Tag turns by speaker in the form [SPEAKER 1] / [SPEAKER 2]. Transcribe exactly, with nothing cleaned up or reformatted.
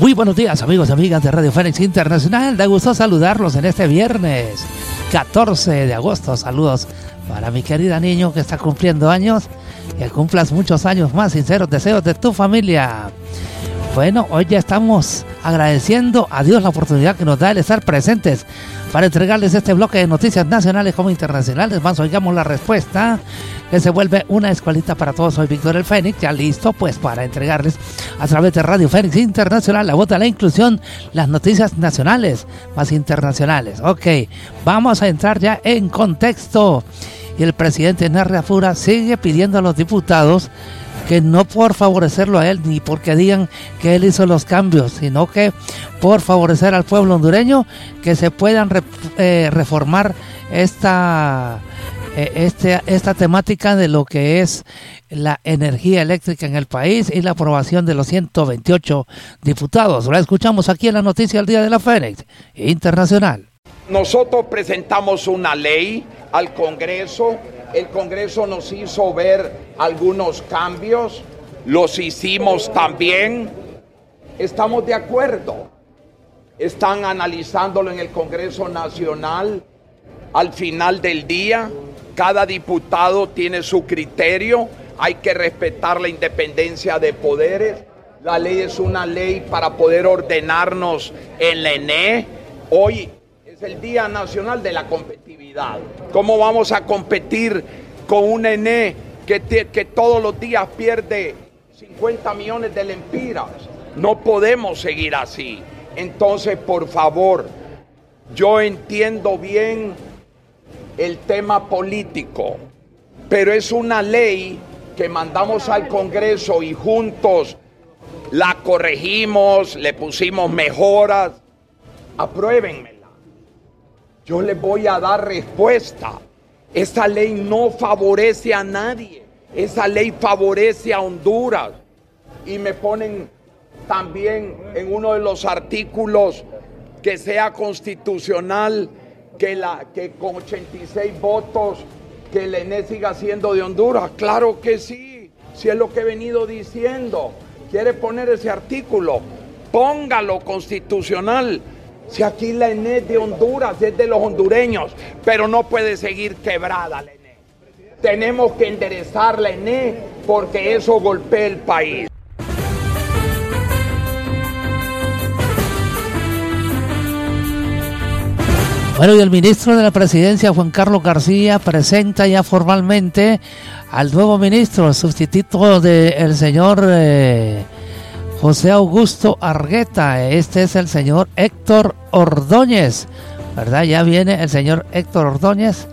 [SPEAKER 1] Muy buenos días, amigos y amigas de Radio Fénix Internacional. Da gusto saludarlos en este viernes catorce de agosto. Saludos para mi querida niño que está cumpliendo años. Que cumplas muchos años más. Sinceros deseos de tu familia. Bueno, hoy ya estamos agradeciendo a Dios la oportunidad que nos da el estar presentes para entregarles este bloque de noticias nacionales como internacionales. Más oigamos la respuesta, que se vuelve una escuelita para todos. Soy Víctor el Fénix, ya listo pues para entregarles a través de Radio Fénix Internacional, la voz de la inclusión, las noticias nacionales más internacionales. Ok, vamos a entrar ya en contexto. Y el presidente Narra Fura sigue pidiendo a los diputados que no por favorecerlo a él ni porque digan que él hizo los cambios, sino que por favorecer al pueblo hondureño, que se puedan re, eh, reformar esta, eh, este, esta temática de lo que es la energía eléctrica en el país y la aprobación de los ciento veintiocho diputados. La escuchamos aquí en la noticia del Día de la Fénix Internacional.
[SPEAKER 2] Nosotros presentamos una ley al Congreso. El Congreso nos hizo ver algunos cambios, los hicimos también. Estamos de acuerdo. Están analizándolo en el Congreso Nacional. Al final del día, cada diputado tiene su criterio. Hay que respetar la independencia de poderes. La ley es una ley para poder ordenarnos en la E N E. Hoy es el Día Nacional de la Competitividad. ¿Cómo vamos a competir con una E N E que, te, que todos los días pierde cincuenta millones de lempiras? No podemos seguir así. Entonces, por favor, yo entiendo bien el tema político, pero es una ley que mandamos al Congreso y juntos la corregimos, le pusimos mejoras. Apruébenmela. Yo les voy a dar respuesta. Esa ley no favorece a nadie. Esa ley favorece a Honduras. Y me ponen también en uno de los artículos que sea constitucional, que, la, que con ochenta y seis votos, que el E N E siga siendo de Honduras. Claro que sí, si es lo que he venido diciendo. ¿Quiere poner ese artículo? Póngalo constitucional. Si aquí la E N E es de Honduras, es de los hondureños, pero no puede seguir quebrada la E N E. Tenemos que enderezar la E N E porque eso golpea el país.
[SPEAKER 1] Bueno, y el ministro de la Presidencia, Juan Carlos García, presenta ya formalmente al nuevo ministro, sustituto del señor Eh, José Augusto Argueta. Este es el señor Héctor Ordóñez, ¿verdad? Ya viene el señor Héctor Ordóñez